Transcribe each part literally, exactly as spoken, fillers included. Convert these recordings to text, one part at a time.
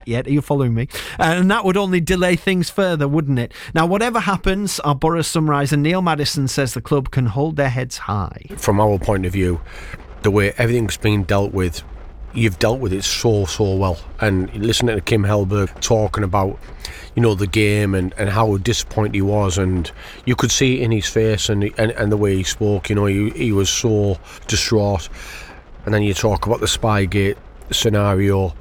yet. Are you following me? And that would only delay things further, wouldn't it? Now, whatever happens, our Borough summariser Neil Maddison says the club can hold their heads high. From our point of view, the way everything's been dealt with, you've dealt with it so, so well. And listening to Kim Hellberg talking about, you know, the game and, and how disappointed he was, and you could see it in his face and and, and the way he spoke, you know, he, he was so distraught. And then you talk about the Spygate scenario.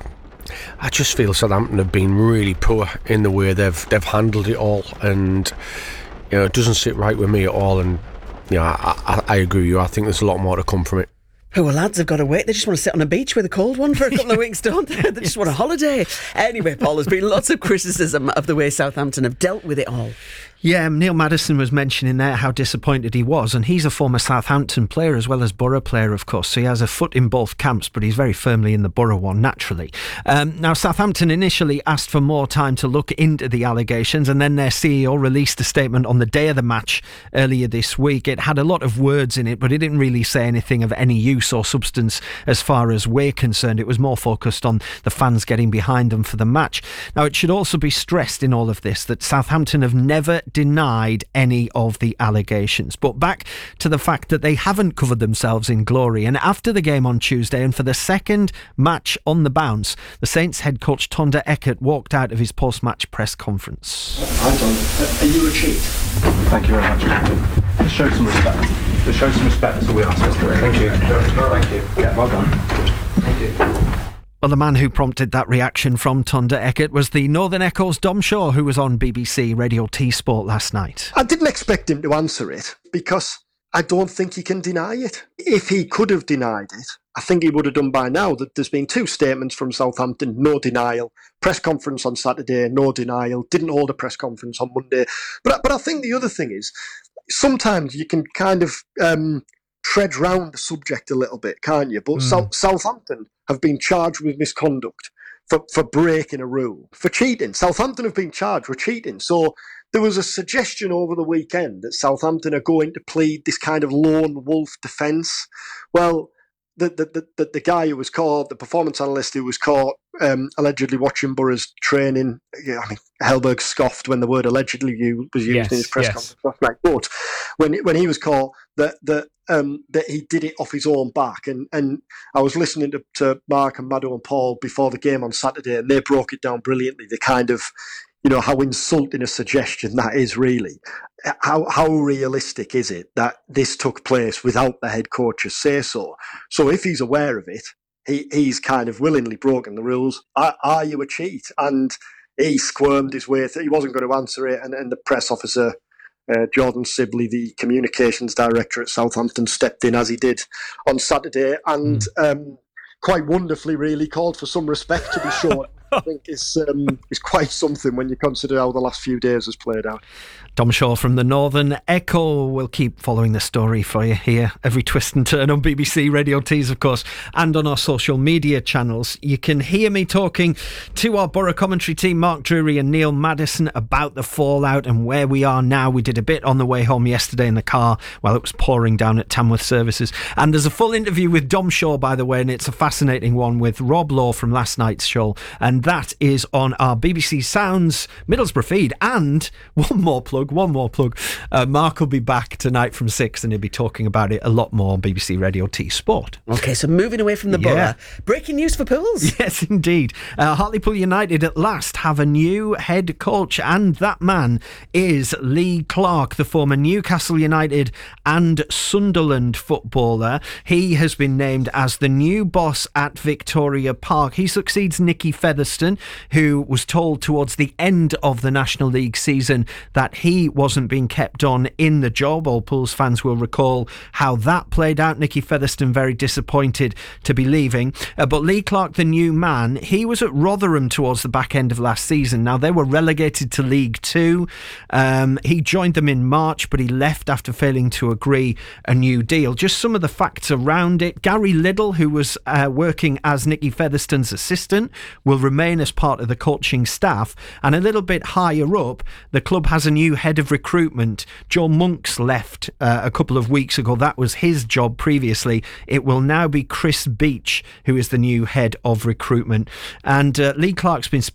I just feel Southampton have been really poor in the way they've they've handled it all, and you know, it doesn't sit right with me at all. And you know, I, I, I agree with you. I think there's a lot more to come from it. Oh, well, lads have got to wait. They just want to sit on a beach with a cold one for a couple of weeks, don't they? They just want a holiday. Anyway, Paul, there's been lots of criticism of the way Southampton have dealt with it all. Yeah, Neil Maddison was mentioning there how disappointed he was, and he's a former Southampton player as well as Borough player, of course, so he has a foot in both camps, but he's very firmly in the Borough one, naturally. Um, now, Southampton initially asked for more time to look into the allegations, and then their C E O released a statement on the day of the match earlier this week. It had a lot of words in it, but it didn't really say anything of any use or substance as far as we're concerned. It was more focused on the fans getting behind them for the match. Now, it should also be stressed in all of this that Southampton have never denied any of the allegations. But back to the fact that they haven't covered themselves in glory. And after the game on Tuesday, and for the second match on the bounce, the Saints head coach Tonda Eckert walked out of his post-match press conference. I don't. Are you a cheat? Thank you very much, Captain. Just show some respect. Just show some respect. That's all we ask us to do. Thank you. Thank you. Yeah, well done. Thank you. Well, the man who prompted that reaction from Tonda Eckert was the Northern Echo's Dom Shaw, who was on B B C Radio T Sport last night. I didn't expect him to answer it because I don't think he can deny it. If he could have denied it, I think he would have done by now. That there's been two statements from Southampton, no denial. Press conference on Saturday, no denial. Didn't hold a press conference on Monday. But, but I think the other thing is, sometimes you can kind of um, tread round the subject a little bit, can't you? But mm. South, Southampton have been charged with misconduct for, for breaking a rule, for cheating. Southampton have been charged with cheating. So there was a suggestion over the weekend that Southampton are going to plead this kind of lone wolf defence. Well, the the, the the guy who was caught, the performance analyst who was caught um, allegedly watching Borough's training, yeah, I mean, Hellberg scoffed when the word allegedly was used yes, in his press yes. conference last night. But when when he was caught, that that um, that he did it off his own back, and and I was listening to, to Mark and Maddo and Paul before the game on Saturday, and they broke it down brilliantly. The kind of, you know, how insulting a suggestion that is, really. How how realistic is it that this took place without the head coach's say so? So if he's aware of it, he, he's kind of willingly broken the rules. Are, are you a cheat? And he squirmed his way through. He wasn't going to answer it, and, and the press officer, uh, Jordan Sibley, the communications director at Southampton, stepped in as he did on Saturday, and mm. um, quite wonderfully really called for some respect to be shown. I think it's, um, it's quite something when you consider how the last few days has played out. Dom Shaw from the Northern Echo. We'll keep following the story for you here, every twist and turn on B B C Radio Tees, of course, and on our social media channels. You can hear me talking to our Borough commentary team, Mark Drury and Neil Maddison, about the fallout and where we are now. We did a bit on the way home yesterday in the car while it was pouring down at Tamworth Services. And there's a full interview with Dom Shaw, by the way, and it's a fascinating one with Rob Law from last night's show. And that is on our B B C Sounds Middlesbrough feed. And one more plug, one more plug. Uh, Mark will be back tonight from six, and he'll be talking about it a lot more on B B C Radio T Sport. OK, so moving away from the yeah. Borough. Breaking news for Pools. Yes, indeed. Uh, Hartlepool United at last have a new head coach, and that man is Lee Clark, the former Newcastle United and Sunderland footballer. He has been named as the new boss at Victoria Park. He succeeds Nicky Featherstone, who was told towards the end of the National League season that he wasn't being kept on in the job. All Pools fans will recall how that played out. Nicky Featherstone very disappointed to be leaving. Uh, but Lee Clark, the new man, he was at Rotherham towards the back end of last season. Now, they were relegated to League Two. Um, he joined them in March, but he left after failing to agree a new deal. Just some of the facts around it. Gary Liddell, who was uh, working as Nicky Featherstone's assistant, will remain as part of the coaching staff. And a little bit higher up, the club has a new head of recruitment. Joe Monks left uh, a couple of weeks ago. That was his job previously. It will now be Chris Beach, who is the new head of recruitment. And uh, Lee Clark's been